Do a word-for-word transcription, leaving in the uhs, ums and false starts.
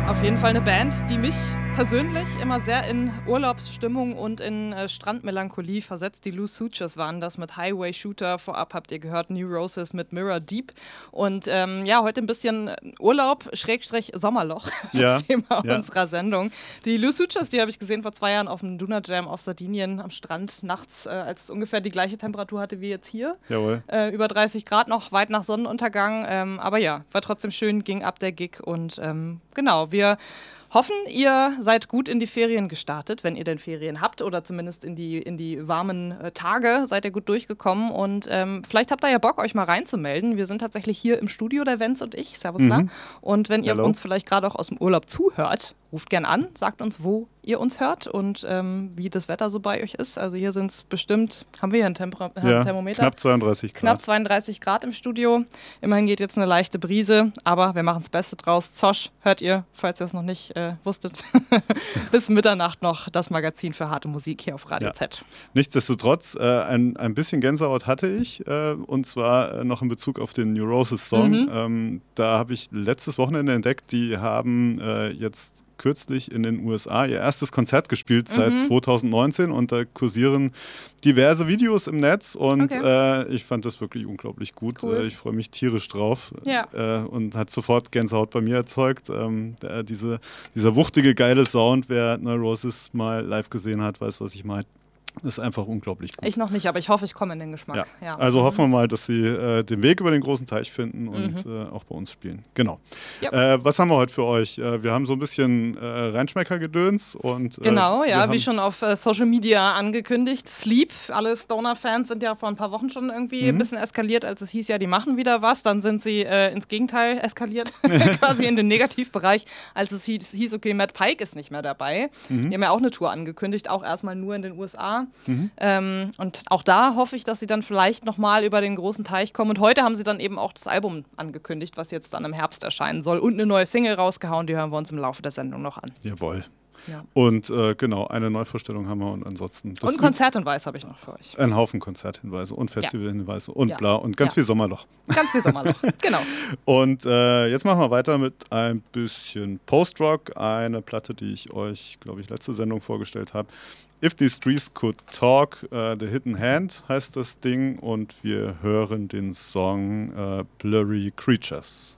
Auf jeden Fall eine Band, die mich persönlich immer sehr in Urlaubsstimmung und in äh, Strandmelancholie versetzt. Die Loose Sutures waren das mit Highway Shooter. Vorab habt ihr gehört New Roses mit Mirror Deep. Und ähm, ja, heute ein bisschen Urlaub, Schrägstrich Sommerloch, das ja, Thema ja. unserer Sendung. Die Loose Sutures, die habe ich gesehen vor zwei Jahren auf dem Duna Jam auf Sardinien am Strand nachts, äh, als es ungefähr die gleiche Temperatur hatte wie jetzt hier. Jawohl. Äh, über dreißig Grad noch, weit nach Sonnenuntergang. Ähm, aber ja, war trotzdem schön, ging ab der Gig. Und ähm, genau, wir hoffen, ihr seid gut in die Ferien gestartet, wenn ihr denn Ferien habt oder zumindest in die, in die warmen äh, Tage seid ihr gut durchgekommen und ähm, vielleicht habt ihr ja Bock, euch mal reinzumelden. Wir sind tatsächlich hier im Studio, der Wenz und ich, Servus La. Mhm. Und wenn ihr Hello. uns vielleicht gerade auch aus dem Urlaub zuhört, ruft gern an, sagt uns, wo ihr uns hört und ähm, wie das Wetter so bei euch ist. Also hier sind es bestimmt, haben wir hier ein Temper- Ja, Thermometer? knapp zweiunddreißig Grad. Knapp zweiunddreißig Grad im Studio. Immerhin geht jetzt eine leichte Brise, aber wir machen das Beste draus. Zosch, hört ihr, falls ihr es noch nicht äh, wusstet, bis Mitternacht noch das Magazin für harte Musik hier auf Radio Ja. Z. Nichtsdestotrotz, äh, ein, ein bisschen Gänsehaut hatte ich, äh, und zwar äh, noch in Bezug auf den New Roses Song. Mhm. Ähm, da habe ich letztes Wochenende entdeckt, die haben äh, jetzt kürzlich in den U S A ihr erstes Konzert gespielt seit Mhm. zwanzig neunzehn und da kursieren diverse Videos im Netz und Okay. äh, ich fand das wirklich unglaublich gut. Cool. Äh, ich freue mich tierisch drauf Ja. äh, und hat sofort Gänsehaut bei mir erzeugt. Ähm, der, diese, dieser wuchtige, geile Sound, wer New Roses mal live gesehen hat, weiß, was ich meine. Ist einfach unglaublich gut. Ich noch nicht, aber ich hoffe, ich komme in den Geschmack. Ja. Ja. Also hoffen wir mal, dass sie äh, den Weg über den großen Teich finden und Mhm. äh, auch bei uns spielen. Genau. Ja. Äh, was haben wir heute für euch? Äh, wir haben so ein bisschen äh, Reinschmecker-Gedöns und äh, Genau, wir ja, haben, wie schon auf äh, Social Media angekündigt. Sleep, alle Stoner-Fans sind ja vor ein paar Wochen schon irgendwie Mhm. ein bisschen eskaliert, als es hieß, ja, die machen wieder was. Dann sind sie äh, ins Gegenteil eskaliert, quasi in den Negativbereich, als es hieß, hieß, okay, Matt Pike ist nicht mehr dabei. Mhm. Die haben ja auch eine Tour angekündigt, auch erstmal nur in den U S A. Mhm. Ähm, und auch da hoffe ich, dass sie dann vielleicht nochmal über den großen Teich kommen. Und heute haben sie dann eben auch das Album angekündigt, was jetzt dann im Herbst erscheinen soll. Und eine neue Single rausgehauen, die hören wir uns im Laufe der Sendung noch an. Jawohl. Ja. Und äh, genau, eine Neuvorstellung haben wir und ansonsten das Und Konzerthinweis habe ich noch für euch. ein Haufen Konzerthinweise und Festivalhinweise und Ja. bla und ganz Ja. viel Sommerloch. Ganz viel Sommerloch, genau. Und äh, jetzt machen wir weiter mit ein bisschen Post-Rock, eine Platte, die ich euch, glaube ich, letzte Sendung vorgestellt habe. If These Trees Could Talk, uh, The Hidden Hand heißt das Ding und wir hören den Song uh, Blurry Creatures.